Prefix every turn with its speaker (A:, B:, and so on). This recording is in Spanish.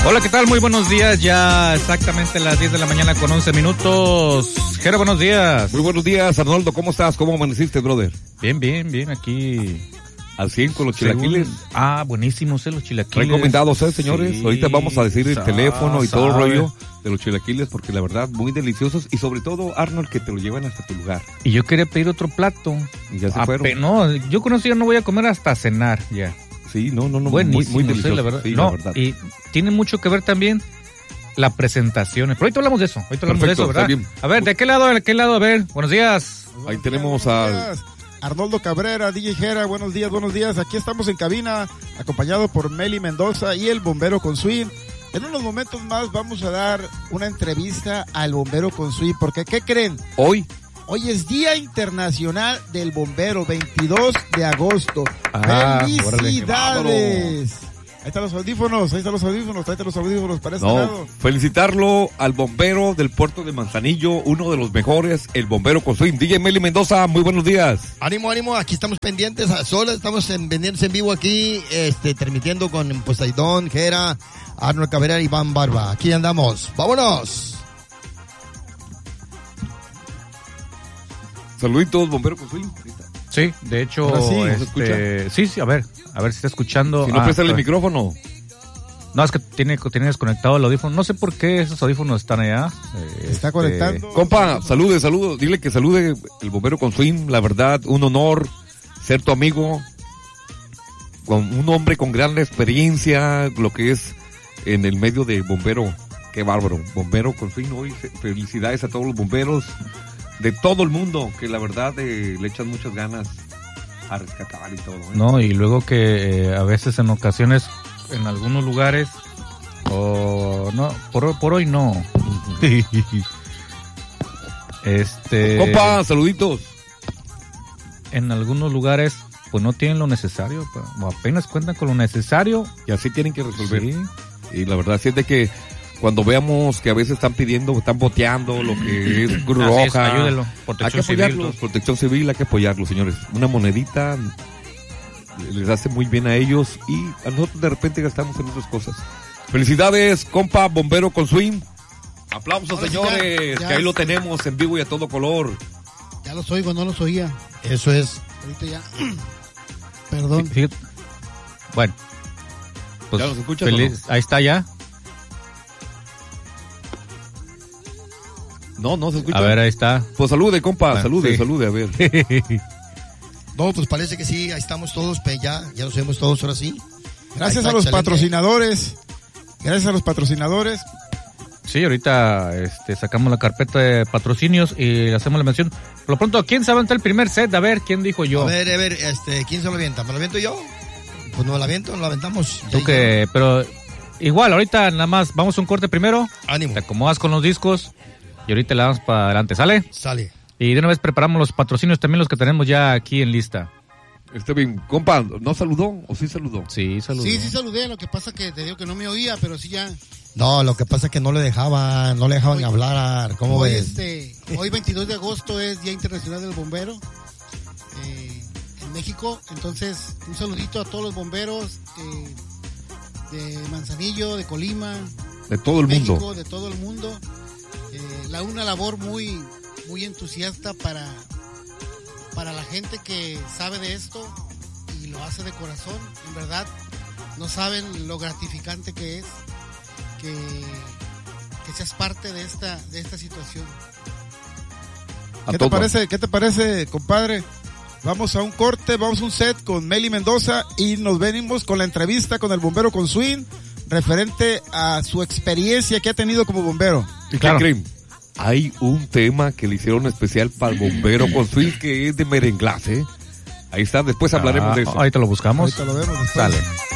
A: Hola, ¿qué tal? Muy buenos días, ya exactamente las 10 de la mañana con 11 minutos. Jero, buenos días.
B: Muy buenos días, Arnoldo, ¿cómo estás? ¿Cómo amaneciste, brother?
A: Bien, aquí.
B: Al 100 con los chilaquiles.
A: Buenísimos, los chilaquiles.
B: Recomendados, señores.
A: Sí,
B: ahorita vamos a decir el teléfono y todo el rollo de los chilaquiles, porque la verdad, muy deliciosos. Y sobre todo, Arnold, que te lo llevan hasta tu lugar.
A: Y yo quería pedir otro plato.
B: Y ya se fueron.
A: No, yo con eso ya no voy a comer hasta cenar, ya.
B: Sí, no.
A: Buenísimo,
B: muy delicioso.
A: la verdad.
B: Sí,
A: no,
B: la verdad.
A: Y tiene mucho que ver también la presentación. Pero ahorita hablamos de eso,
B: Perfecto,
A: ¿verdad?
B: bien.
A: A ver, ¿de qué lado? A ver, buenos días.
B: Ahí tenemos al...
C: Arnoldo Cabrera, DJ Jera, buenos días. Aquí estamos en cabina, acompañado por Meli Mendoza y el Bombero con Swing. En unos momentos más vamos a dar una entrevista al Bombero con Swing, porque ¿qué creen?
B: Hoy
C: es Día Internacional del Bombero, 22 de agosto. ¡Felicidades! Ahí están los audífonos, para este lado.
B: Felicitarlo al bombero del puerto de Manzanillo, uno de los mejores, el Bombero con Swing. DJ Meli Mendoza, muy buenos días.
D: Ánimo, aquí estamos pendientes a solas, estamos pendientes en vivo aquí, transmitiendo con Poseidón, Jera, Arnold Cabrera y Iván Barba. Aquí andamos, ¡vámonos!
B: Saluditos, Bombero con Swing.
A: Sí, de hecho, sí, a ver si está escuchando.
B: Si no, préstale el micrófono.
A: No, es que tiene desconectado el audífono. No sé por qué esos audífonos están allá.
C: Está conectando.
B: Compa, salude. Dile que salude el Bombero con Swing. La verdad, un honor ser tu amigo. Con un hombre con gran experiencia, lo que es en el medio de bombero. Qué bárbaro. Bombero con Swing. Hoy felicidades a todos los bomberos de todo el mundo, que la verdad le echan muchas ganas a rescatar y todo.
A: No, y luego que a veces en ocasiones, en algunos lugares, no, por hoy no.
B: Compa, saluditos.
A: En algunos lugares, pues no tienen lo necesario, o apenas cuentan con lo necesario.
B: Y así tienen que resolver.
A: Sí.
B: Y la verdad sí es de que cuando veamos que a veces están boteando lo que es Cruz Roja,
A: ayúdenlo.
B: Hay que apoyarlos, Protección Civil, hay que apoyarlos, señores. Una monedita les hace muy bien a ellos y a nosotros de repente gastamos en otras cosas. Felicidades, compa, Bombero con Swing. Aplausos, señores,
D: ya
B: que ahí lo tenemos en vivo y a todo color.
D: Ya los oigo, no los oía. Eso es. Ahorita ya. Perdón.
A: Fíjate. Bueno. Pues
B: ¿Ya los escuchas
A: feliz,
B: o no?
A: Ahí está ya.
B: No se escucha.
A: A ver, ahí está.
B: Pues salude, compa, salude, a ver.
D: No, pues parece que sí, ahí estamos todos, ya nos vemos todos ahora sí.
C: Gracias a los patrocinadores.
A: Sí, ahorita sacamos la carpeta de patrocinios y hacemos la mención. Por lo pronto, ¿quién se aventó el primer set? A ver, ¿quién dijo yo?
D: A ver, ¿quién se lo avienta? ¿Me lo aviento yo? Pues no lo aventamos.
A: Tú que, pero igual, ahorita nada más, vamos a un corte primero.
D: Ánimo.
A: Te acomodas con los discos y ahorita le damos para adelante, ¿sale?
D: Sale.
A: Y de una vez preparamos los patrocinios también, los que tenemos ya aquí en lista.
B: Bien, compa, ¿no saludó o sí saludó?
A: Sí, saludó.
E: Sí saludé, lo que pasa que te digo que no me oía, pero sí ya.
D: No, lo que pasa es que no le dejaban hablar. ¿Cómo ves?
E: Hoy 22 de agosto es Día Internacional del Bombero en México, entonces un saludito a todos los bomberos de Manzanillo, de Colima,
B: de todo el
E: México,
B: mundo.
E: de todo el mundo. Una labor muy entusiasta para la gente que sabe de esto y lo hace de corazón. En verdad, no saben lo gratificante que es que seas parte de esta situación.
C: ¿Qué te parece, compadre? Vamos a un corte, vamos a un set con Meli Mendoza y nos venimos con la entrevista con el Bombero con Swing referente a su experiencia que ha tenido como bombero.
B: ¿Y claro, qué creen? Hay un tema que le hicieron especial para el Bombero con Swing que es de merenglás, ¿eh? Ahí está, después hablaremos de eso.
A: Ahorita lo buscamos.
C: Ahorita lo vemos después.
A: Sale.